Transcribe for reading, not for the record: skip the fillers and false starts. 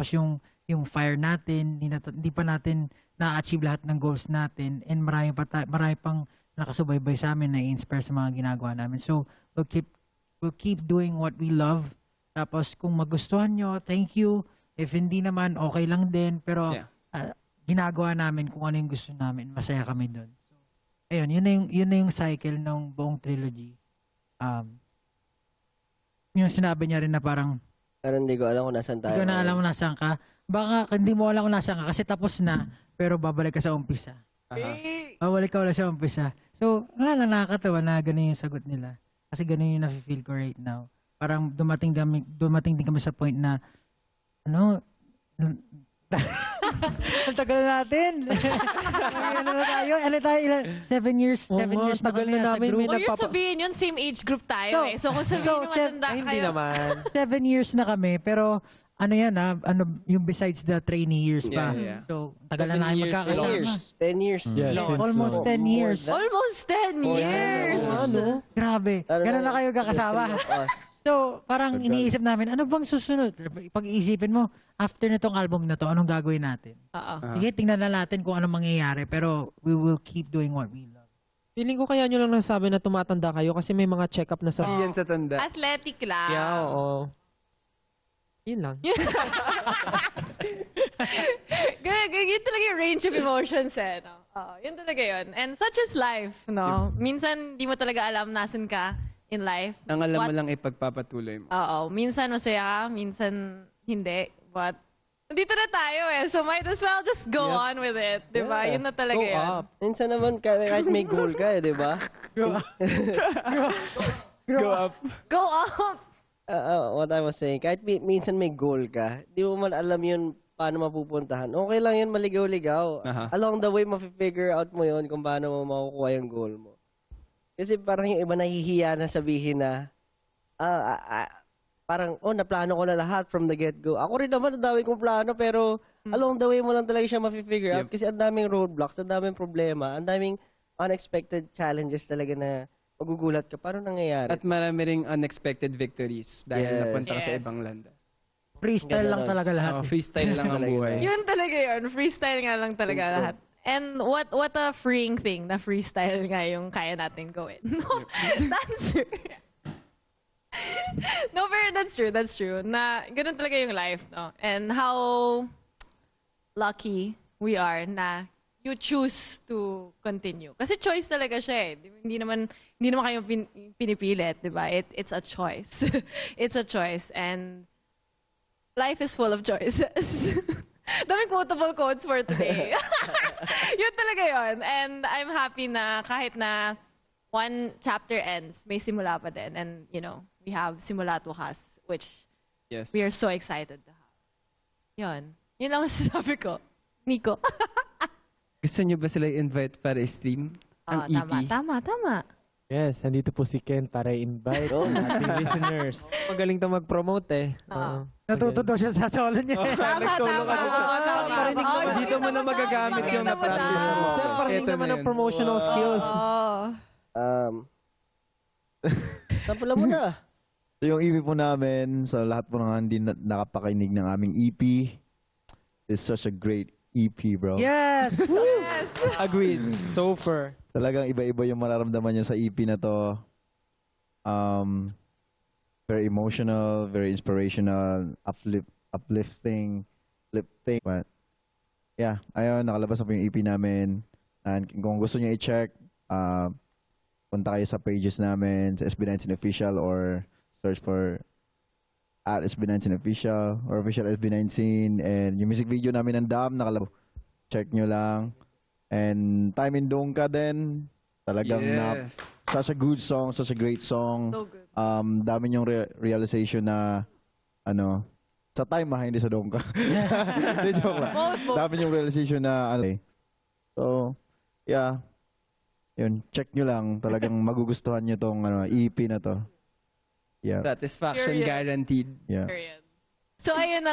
Tapos yung fire natin, hindi pa natin na-achieve lahat ng goals natin, and marami pang nakasubaybay sa amin, na-inspire sa mga ginagawa namin. So, we'll keep doing what we love. Tapos, kung magustuhan nyo, thank you. If hindi naman, okay lang din. Pero, ginagawa namin kung ano yung gusto namin. Masaya kami doon. So, ayun, yun na yung cycle ng buong trilogy. Yung sinabi niya rin na parang, Pero hindi ko alam kung nasaan tayo. hindi ko na alam kung nasaan ka. Baka hindi mo alam kung nasaan ka kasi tapos na, pero babalik ka sa umpisa. Babalik ka ulit sa umpisa. So, wala lang, nakakatawa na ganun yung sagot nila. Kasi ganun yung nafe-feel ko right now. Parang dumating din kami sa point na, ano ang tagal na natin. Ano na tayo? 7 years na kami nasa group. Huwag yung sabihin yun, same age group tayo eh. So kung sabihin mo matanda kayo. Hindi naman. 7 years na kami, pero ano yan yung besides the trainee years pa. Yeah. So, tagal na namin magkakasama. 10 years. Almost 10 years. Almost 10 years. Grabe. Ganun na kayo kakasama. So, parang iniisip namin, ano bang susunod? Pag-iisipin mo, after nitong album na to, anong gagawin natin? Sige, tingnan na natin kung anong mangyayari, pero we will keep doing what we love. Feeling ko kaya nyo lang nasabi na tumatanda kayo kasi may mga check-up na sa... Yan sa tanda. Athletic lang. Yeah, oo. Yun lang. Yun talaga yung range of emotions eh. No? Yun talaga yun. And such is life, no? Minsan, di mo talaga alam nasan ka in life. Ang alam mo lang ipagpapatuloy mo. Oo. Minsan masaya ka, minsan hindi. But, dito na tayo eh. So might as well just go on with it. Diba? Yeah. Yun na talaga Go yun. up. Minsan naman, kahit may goal ka eh, di ba? Go up. Go up! What I was saying, kahit minsan may goal ka, di mo man alam yun paano mapupuntahan. Okay lang yun, maligaw-ligaw. Along the way, ma-figure out mo yun kung paano mo makukuha yung goal mo. Kasi parang yung iba nahihiya na sabihin na, parang, naplano ko na lahat from the get-go. Ako rin naman, ang dami kong plano, pero along the way mo lang talaga siya ma-figure out. Kasi ang daming roadblocks, ang daming problema, ang daming unexpected challenges talaga na magugulat ka. Paano nangyayari? At marami ring unexpected victories dahil napunta ka sa ibang landas. Freestyle lang talaga lahat. Freestyle lang ang buhay. Yun talaga yun. Freestyle nga lang talaga lahat. And what a freeing thing na freestyle nga yung kaya natin gawin. No, that's true. No, pero that's true. That's true. Na ganun talaga yung life, no? And how lucky we are na you choose to continue. Kasi choice talaga siya eh. Hindi naman kayo pinipilit, di ba? It's a choice. It's a choice. And life is full of choices. Daming quotable quotes for today. Yun talaga yun. And I'm happy na kahit na one chapter ends, may simula pa din. And, you know, we have Simula at Wakas, which we are so excited to have. Yun. Yun lang masasabi ko. Nico. Gusto niyo ba sila i-invite para i-stream ang EP? Tama. Yes, nandito po si Ken para i-invite ang ating listeners. Magaling to mag-promote eh. Natuto daw siya sa solo niya. Dito mo na magagamit yung na-practice mo. Sir, parating naman ang promotional skills. Sampula mo na. So yung EP po namin, sa lahat po ng hindi nakapakinig ng aming EP, is such a great EP, bro. Yes! Agreed. So far. Talagang iba-iba yung mararamdaman nyo sa EP na to. Very emotional, very inspirational, uplifting. But, yeah, ayun, nakalabas na po yung EP namin. And kung gusto nyo i-check, punta kayo sa pages namin, sa SB19 Official, or search for at SB19 Official or Official SB19. And yung music video namin ng Dam, nakalabas. Check nyo lang. And Time in Dongka din. Talagang such a good song, such a great song. So good. Dami yung realization na, sa Time hindi sa Dongka. Hindi, joke lang. Dami yung realization na, So, yeah. Yun, check nyo lang. Talagang magugustuhan nyo tong EP na to. Yeah. Satisfaction guaranteed. Yeah. Period. So, ayun na